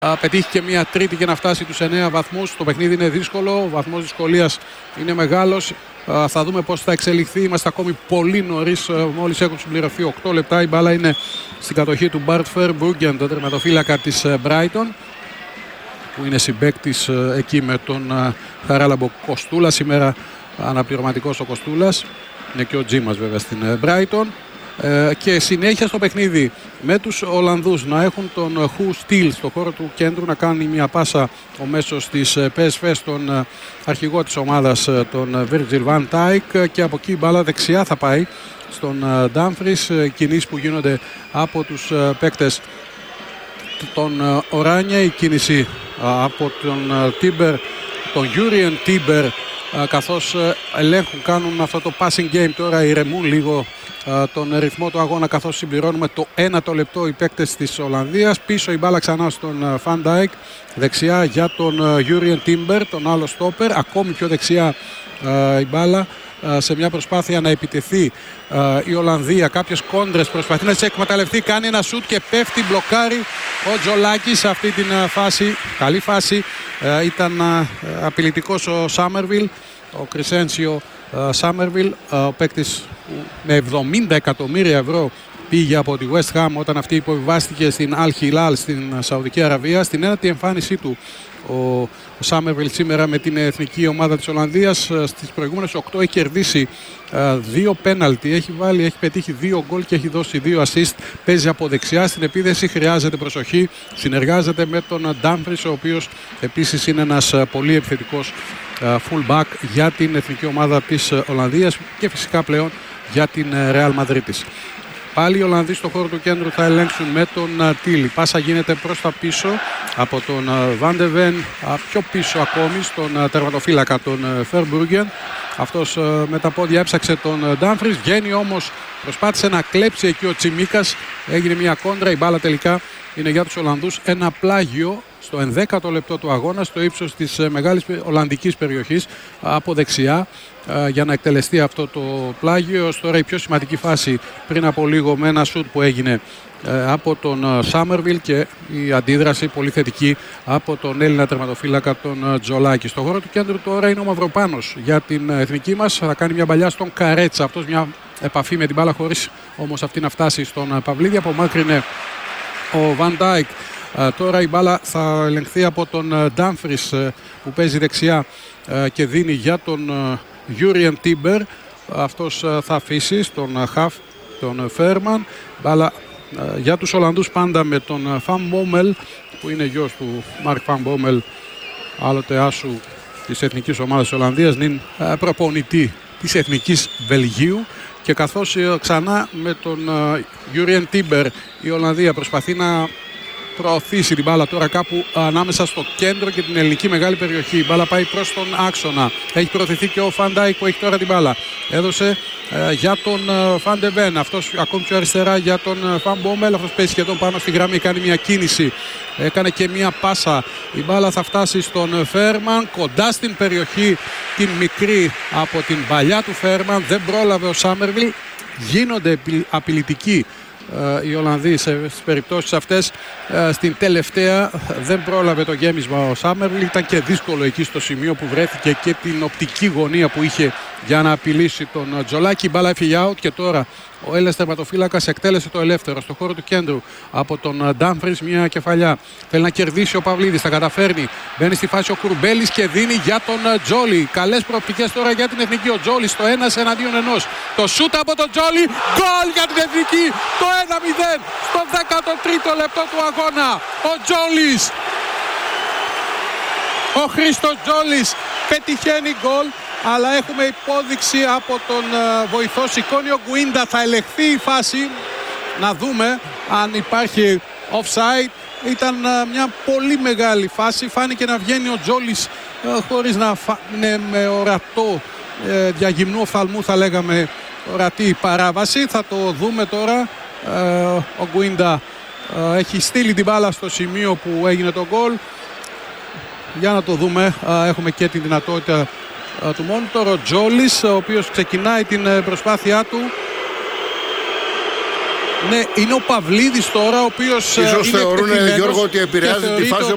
πετύχει και μια τρίτη για να φτάσει τους 9 βαθμούς. Το παιχνίδι είναι δύσκολο, ο βαθμός δυσκολίας είναι μεγάλος. Θα δούμε πώς θα εξελιχθεί. Είμαστε ακόμη πολύ νωρίς, μόλις έχουν συμπληρωθεί 8 λεπτά. Η μπάλα είναι στην κατοχή του Μπαρτ Φερμπρούγκεν, τον τερματοφύλακα της Brighton, που είναι συμπαίκτης εκεί με τον Χαράλαμπο Κοστούλα. Σήμερα αναπληρωματικός ο Κοστούλας. Είναι και ο Τζίμας βέβαια στην Brighton. Και συνέχεια στο παιχνίδι με τους Ολλανδούς να έχουν τον Χου Στυλ στο χώρο του κέντρου, να κάνει μια πάσα ο μέσος της PSV στον αρχηγό της ομάδας, τον Virgil van Dijk, και από εκεί η μπάλα δεξιά θα πάει στον Dumfries. Κινήσεις που γίνονται από τους παίκτες των Οράνια, η κίνηση από τον Τίμπερ, τον Jurien Τίμπερ, καθώς ελέγχουν, κάνουν αυτό το passing game. Τώρα ηρεμούν λίγο τον ρυθμό του αγώνα, καθώς συμπληρώνουμε το 1ο λεπτό οι παίκτες της Ολλανδίας. Πίσω η μπάλα ξανά στον Van Dijk, δεξιά για τον Jurien Timber, τον άλλο στόπερ. Ακόμη πιο δεξιά η μπάλα σε μια προσπάθεια να επιτεθεί η Ολλανδία. Κάποιες κόντρες προσπαθεί να τις εκμεταλλευτεί, κάνει ένα σουτ και πέφτει, μπλοκάρει ο Τζολάκης σε αυτή την φάση. Καλή φάση, ήταν απειλητικός ο Σάμερβιλ, ο Κρισένσιο Σάμερβιλ, ο παίκτης που με 70 εκατομμύρια ευρώ πήγε από τη West Ham όταν αυτή υποβιβάστηκε στην Al Hilal στην Σαουδική Αραβία. Στην ένατη εμφάνισή του ο Σάμερβιλ σήμερα με την εθνική ομάδα της Ολλανδίας. Στις προηγούμενες 8 έχει κερδίσει 2 πέναλτι, έχει πετύχει 2 γκολ και έχει δώσει 2 assist. Παίζει από δεξιά στην επίδεση, χρειάζεται προσοχή, συνεργάζεται με τον Dumfries, ο οποίος επίσης είναι ένας πολύ επιθετικός fullback για την εθνική ομάδα της Ολλανδίας και φυσικά πλέον για την Real Madrid. Πάλι οι Ολλανδοί στο χώρο του κέντρου θα ελέγξουν με τον Τίλι. Πάσα γίνεται προς τα πίσω από τον Βάντεβεν, πιο πίσω ακόμη στον τερματοφύλακα τον Φερμπρούγκεν. Αυτός με τα πόδια έψαξε τον Ντάμφρις, βγαίνει όμως, προσπάθησε να κλέψει εκεί ο Τσιμίκας, έγινε μια κόντρα, η μπάλα τελικά είναι για τους Ολλανδούς. Ένα πλάγιο στο 11ο λεπτό του αγώνα, στο ύψος της μεγάλης Ολλανδικής περιοχής από δεξιά, για να εκτελεστεί αυτό το πλάγιο. Ως τώρα η πιο σημαντική φάση πριν από λίγο με ένα σουτ που έγινε από τον Σάμερβιλ και η αντίδραση πολύ θετική από τον Έλληνα τερματοφύλακα τον Τζολάκη. Στο χώρο του κέντρου τώρα είναι ο Μαυροπάνος για την εθνική μας. Θα κάνει μια παλιά στον Καρέτσα. Αυτός μια επαφή με την μπάλα χωρίς όμως αυτή να φτάσει στον Παυλίδη. Απομάκρυνε ο Van Dijk. Τώρα η μπάλα θα ελεγχθεί από τον Dumfries που παίζει δεξιά και δίνει για τον Jurien Timber. Αυτός θα αφήσει στον Χαφ, τον Φέρμαν. Μπάλα για τους Ολλανδούς πάντα με τον Van Bommel, που είναι γιος του Μάρκ Van Bommel, άλλοτε άσου της εθνικής ομάδας της Ολλανδίας, νυν προπονητή της εθνικής Βελγίου. Και καθώς ξανά με τον Jurien Timber η Ολλανδία προσπαθεί να προωθήσει την μπάλα τώρα κάπου ανάμεσα στο κέντρο και την ελληνική μεγάλη περιοχή. Η μπάλα πάει προς τον άξονα. Έχει προωθηθεί και ο Van Dijk που έχει τώρα την μπάλα. Έδωσε για τον Van de Ven. Αυτός ακόμη πιο αριστερά για τον Van Bommel. Αυτός παίζει σχεδόν πάνω στη γραμμή. Κάνει μια κίνηση. Έκανε και μια πάσα. Η μπάλα θα φτάσει στον Φέρμαν. Κοντά στην περιοχή την μικρή από την παλιά του Φέρμαν. Δεν πρόλαβε ο Σάμερβιλ. Γίνονται απειλητικοί οι Ολλανδοί στις περιπτώσεις αυτές. Στην τελευταία δεν πρόλαβε το γέμισμα ο Σάμερβιλ. Ήταν και δύσκολο εκεί στο σημείο που βρέθηκε και την οπτική γωνία που είχε για να απειλήσει τον Τζολάκη. Η μπάλα έφυγε out και τώρα ο Έλληνας τερματοφύλακας εκτέλεσε το ελεύθερο στο χώρο του κέντρου από τον Ντάμφρις. Μια κεφαλιά. Θέλει να κερδίσει ο Παυλίδης. Τα καταφέρνει. Μπαίνει στη φάση ο Κουρμπέλης και δίνει για τον Τζόλι. Καλές προοπτικές τώρα για την εθνική. Ο Τζόλι στο 1-1. Το σούτ από τον Τζόλι. Γκολ για την εθνική. Το 1-0 στο 13ο λεπτό του αγώνα. Ο Τζόλις. Ο Χρήστος Τζόλις πετυχαίνει γκολ. Αλλά έχουμε υπόδειξη από τον βοηθό. Σηκώνει ο Γκουίντα. Θα ελεγχθεί η φάση. Να δούμε αν υπάρχει offside. Ήταν μια πολύ μεγάλη φάση. Φάνηκε να βγαίνει ο Τζόλις χωρίς να είναι με ορατό διαγυμνού οφθαλμού, θα λέγαμε, ορατή παράβαση. Θα το δούμε τώρα. Ο Γκουίντα έχει στείλει την μπάλα στο σημείο που έγινε το γκολ. Για να το δούμε. Έχουμε και τη δυνατότητα του monitor. Ο Τζόλις, ο οποίος ξεκινάει την προσπάθειά του. Ναι, είναι ο Παυλίδης τώρα, ο οποίος ίσως θεωρούν, Γιώργο, ότι επηρεάζει τη φάση ο